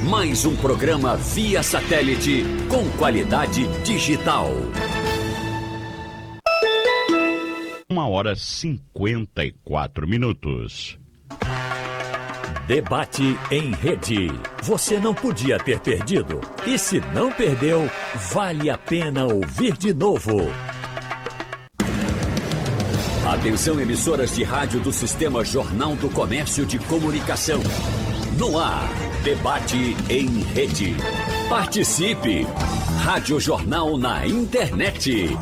Mais um programa via satélite com qualidade digital. 1h54. Debate em rede. Você não podia ter perdido. E se não perdeu, vale a pena ouvir de novo. Atenção, emissoras de rádio do Sistema Jornal do Comércio de Comunicação. No ar, debate em rede. Participe! Rádio Jornal na internet.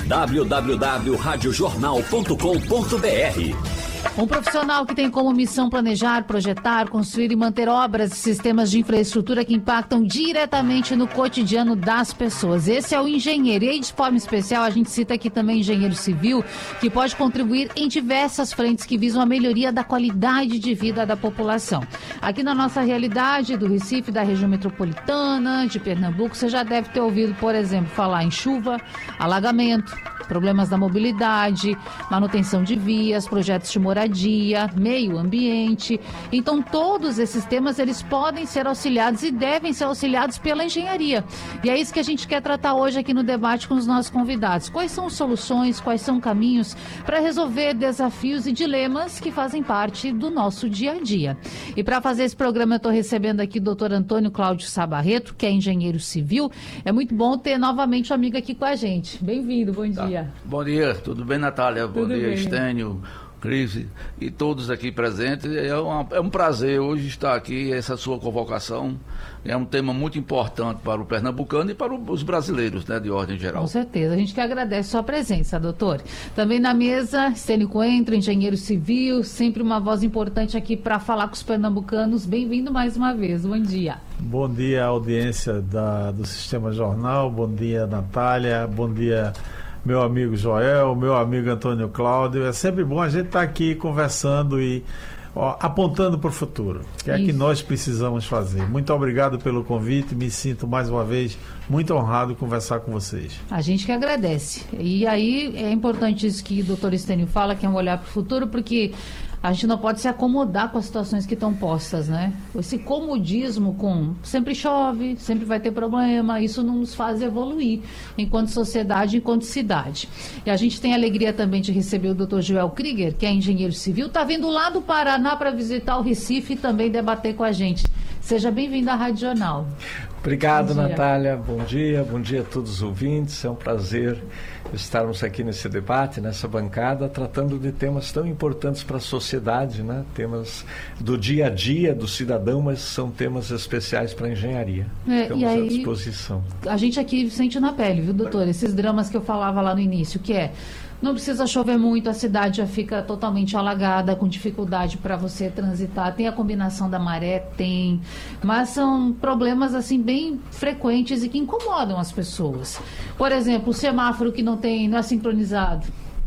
www.radiojornal.com.br. Um profissional que tem como missão planejar, projetar, construir e manter obras e sistemas de infraestrutura que impactam diretamente no cotidiano das pessoas. Esse é o engenheiro. E aí, de forma especial, a gente cita aqui também engenheiro civil, que pode contribuir em diversas frentes que visam a melhoria da qualidade de vida da população. Aqui na nossa realidade do Recife, da região metropolitana, de Pernambuco, você já deve ter ouvido, por exemplo, falar em chuva, alagamento, problemas da mobilidade, manutenção de vias, projetos de moradia, meio ambiente. Então, todos esses temas, eles podem ser auxiliados e devem ser auxiliados pela engenharia. E é isso que a gente quer tratar hoje aqui no debate com os nossos convidados. Quais são as soluções, quais são caminhos para resolver desafios e dilemas que fazem parte do nosso dia a dia. E para fazer esse programa, eu estou recebendo aqui o doutor Antônio Cláudio Sá Barreto, que é engenheiro civil. É muito bom ter novamente um amigo aqui com a gente. Bem-vindo, bom dia. Bom dia, tudo bem, Natália? Bom dia, Estênio, Cris e todos aqui presentes. É um prazer hoje estar aqui, essa sua convocação. É um tema muito importante para o pernambucano e para os brasileiros, né, de ordem geral. Com certeza, a gente que agradece a sua presença, doutor. Também na mesa, Estênio Coentro, engenheiro civil, sempre uma voz importante aqui para falar com os pernambucanos. Bem-vindo mais uma vez, bom dia. Bom dia, audiência do Sistema Jornal, bom dia, Natália, bom dia, meu amigo Joel, meu amigo Antônio Cláudio. É sempre bom a gente estar aqui conversando e apontando para o futuro, que é que nós precisamos fazer. Muito obrigado pelo convite, me sinto mais uma vez muito honrado conversar com vocês. A gente que agradece. E aí é importante isso que o doutor Estênio fala, que é um olhar para o futuro, porque a gente não pode se acomodar com as situações que estão postas, né? Esse comodismo com sempre chove, sempre vai ter problema, isso não nos faz evoluir enquanto sociedade, enquanto cidade. E a gente tem a alegria também de receber o Dr. Joel Krieger, que é engenheiro civil, está vindo lá do Paraná para visitar o Recife e também debater com a gente. Seja bem-vindo à Rádio Jornal. Obrigado, Natália. Bom dia a todos os ouvintes. É um prazer estarmos aqui nesse debate, nessa bancada, tratando de temas tão importantes para a sociedade, né? Temas do dia a dia do cidadão, mas são temas especiais para a engenharia. Estamos à disposição. A gente aqui sente na pele, viu, doutor? Esses dramas que eu falava lá no início, que é: não precisa chover muito, a cidade já fica totalmente alagada, com dificuldade para você transitar. Tem a combinação da maré, tem. Mas são problemas, assim, bem frequentes e que incomodam as pessoas. Por exemplo, o semáforo que não é sincronizado.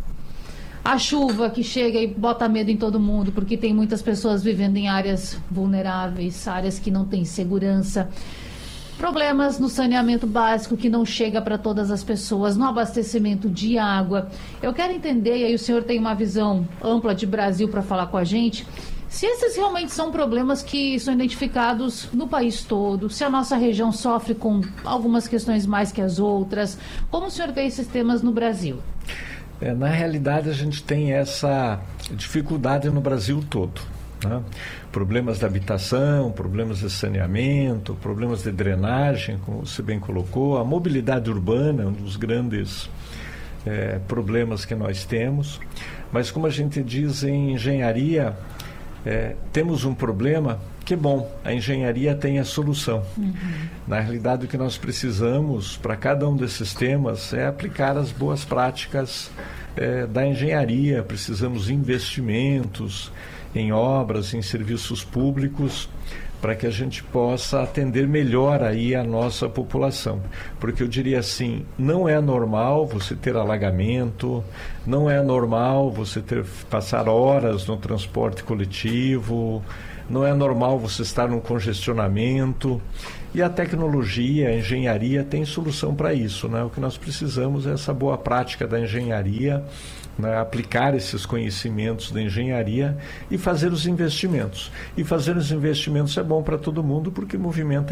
A chuva que chega e bota medo em todo mundo, porque tem muitas pessoas vivendo em áreas vulneráveis, áreas que não têm segurança. Problemas no saneamento básico que não chega para todas as pessoas, no abastecimento de água. Eu quero entender, e aí o senhor tem uma visão ampla de Brasil para falar com a gente, se esses realmente são problemas que são identificados no país todo, se a nossa região sofre com algumas questões mais que as outras, como o senhor vê esses temas no Brasil? Na realidade, a gente tem essa dificuldade no Brasil todo, né? Problemas de habitação, problemas de saneamento, problemas de drenagem, como você bem colocou, a mobilidade urbana é um dos grandes problemas que nós temos. Mas, como a gente diz em engenharia, temos um problema que, bom, a engenharia tem a solução. Na realidade, o que nós precisamos para cada um desses temas é aplicar as boas práticas da engenharia. Precisamos de investimentos em obras, em serviços públicos, para que a gente possa atender melhor aí a nossa população. Porque eu diria assim, não é normal você ter alagamento, não é normal você passar horas no transporte coletivo, não é normal você estar num congestionamento. E a tecnologia, a engenharia tem solução para isso, né? O que nós precisamos é essa boa prática da engenharia, né? Aplicar esses conhecimentos da engenharia e fazer os investimentos. E fazer os investimentos é bom para todo mundo porque movimenta